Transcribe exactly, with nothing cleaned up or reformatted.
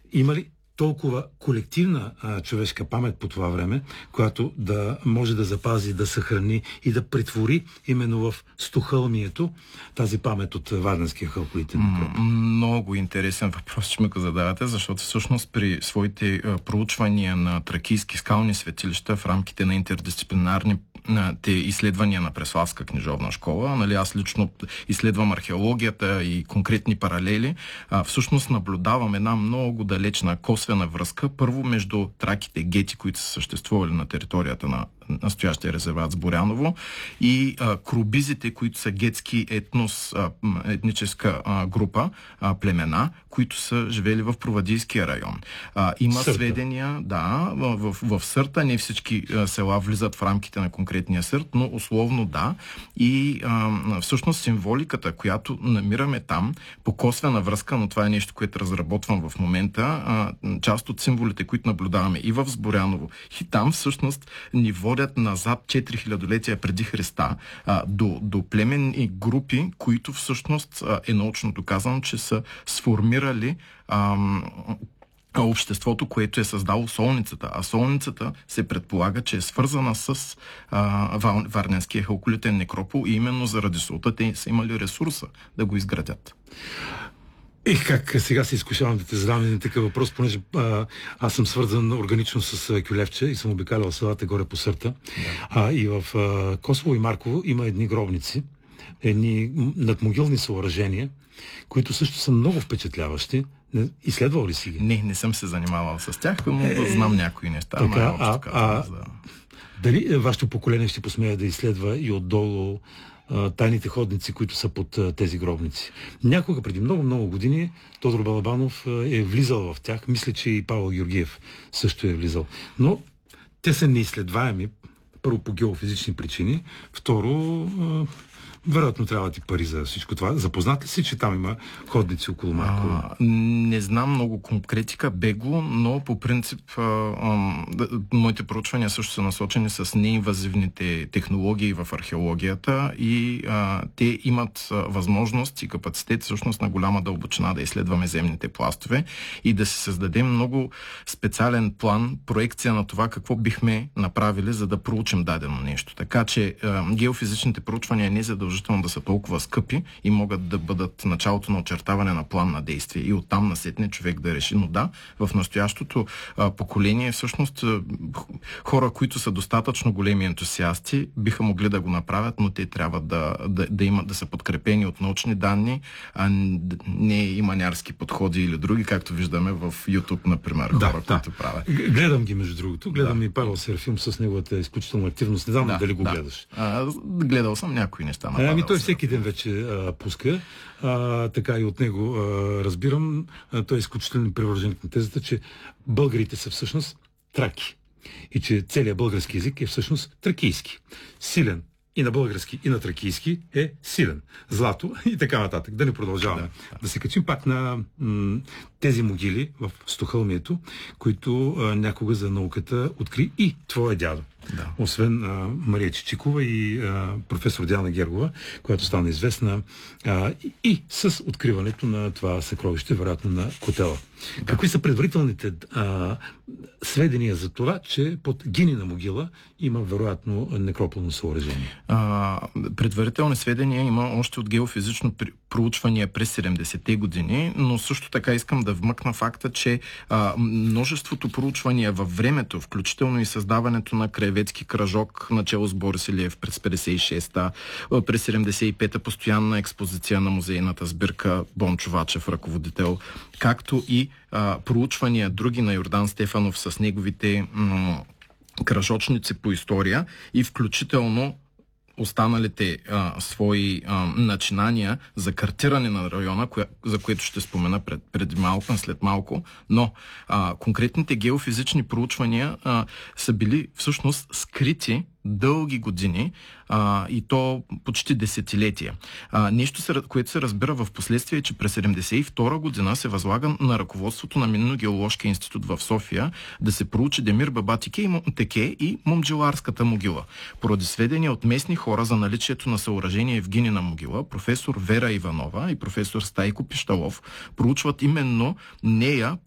Има ли толкова колективна а, човешка памет по това време, която да може да запази, да съхрани и да претвори именно в стохълмието тази памет от Варненския халколитен некропол? Много интересен въпрос, че ме го задавате, защото всъщност при своите а, проучвания на тракийски скални светилища в рамките на интердисциплинарни на те изследвания на Преславска книжовна школа, нали, аз лично изследвам археологията и конкретни паралели, а, всъщност наблюдавам една много далечна косвена връзка, първо между траките гети, които са съществували на територията на настоящия резерват с Боряново, и а, крубизите, които са гетски етнос, а, етническа а, група, а, племена, които са живели в Провадийския район. А, има Сърта. сведения, да, в, в, в Сърта, не всички а, села влизат в рамките на конкретния Сърт, но условно да. И а, всъщност символиката, която намираме там, по косвена връзка, но това е нещо, което разработвам в момента, а, част от символите, които наблюдаваме и в Сборяново, и там всъщност ни водят назад четири хилядолетия преди Христа а, до, до племенни групи, които всъщност а, е научно доказано, че са сформирали а, обществото, което е създало солницата. А солницата се предполага, че е свързана с а, Варненския халколитен некропол и именно заради солта те са имали ресурса да го изградят. И как сега се изкушавам да те задам един такъв въпрос, понеже а, аз съм свързан органично с Кюлевче и съм обикалял селата горе по Сърта. Да. А, и в а, Косово и Марково има едни гробници, едни надмогилни съоръжения, които също са много впечатляващи. Изследвал ли си ги? Не, не съм се занимавал с тях, но е, знам някои неща. Така, а, а, да. Дали вашето поколение ще посмее да изследва и отдолу тайните ходници, които са под тези гробници? Някога, преди много-много години, Тодор Балабанов е влизал в тях. Мисля, че и Павел Георгиев също е влизал. Но те са неизследваеми. Първо по геофизични причини. Второ, вероятно трябва да ти пари за всичко това. Запознат ли си, че там има ходници около Марково? А, не знам много конкретика, бегло, но по принцип а, а, моите проучвания също са насочени с неинвазивните технологии в археологията и а, те имат а, възможност и капацитет всъщност на голяма дълбочина да изследваме земните пластове и да се създадем много специален план, проекция на това какво бихме направили, за да проучим дадено нещо. Така че а, геофизичните проучвания не задължително да са толкова скъпи и могат да бъдат началото на очертаване на план на действие и оттам насетне човек да реши. Но да, в настоящото а, поколение всъщност а, хора, които са достатъчно големи ентусиасти, биха могли да го направят, но те трябва да, да, да имат, да са подкрепени от научни данни, а не и манярски подходи или други, както виждаме в YouTube, например, да, хора, да. които правят. Гледам ги, между другото. Гледам да. и Павел Серафим с неговата изключителна активност. Не знам да, дали го да. гледаш. А, гледал съм някои неща. Ами той всеки ден вече а, пуска. А, така и от него а, разбирам. А, той е изключително привърженик на тезата, че българите са всъщност траки. И че целият български език е всъщност тракийски. Силен и на български, и на тракийски е силен. Злато и така нататък. Да не продължаваме. Да, да. да се качим пак на м- тези могили в Стохълмието, които а, някога за науката откри и твоя дядо. Да. Освен а, Мария Чичикова и а, професор Диана Гергова, която стана известна а, и, и с откриването на това съкровище, вероятно на Котела. Да. Какви са предварителните а, сведения за това, че под Гинина могила има вероятно некрополно съоръжение? А, предварителни сведения има още от геофизично проучвания през седемдесетте години, но също така искам да вмъкна факта, че а, множеството проучвания във времето, включително и създаването на краеведски кръжок начело с Борис Илиев през петдесет и шеста, през седемдесет и пета постоянна експозиция на музейната сбирка Бончо Вачев, ръководител, както и а, проучвания други на Йордан Стефанов с неговите м- кръжочници по история и включително останалите а, свои а, начинания за картиране на района, коя, за което ще спомена пред, преди малко, след малко, но а, конкретните геофизични проучвания а, са били всъщност скрити дълги години а, и то почти десетилетия. А, нещо, което се разбира в последствие, е, че през седемдесет и втора година се възлага на ръководството на Минно-геоложкия институт в София да се проучи Демир Бабатике и Монтеке и Момджиларската могила. Поради сведения от местни хора за наличието на съоръжение в Гинина могила, професор Вера Иванова и професор Стайко Пищалов проучват именно нея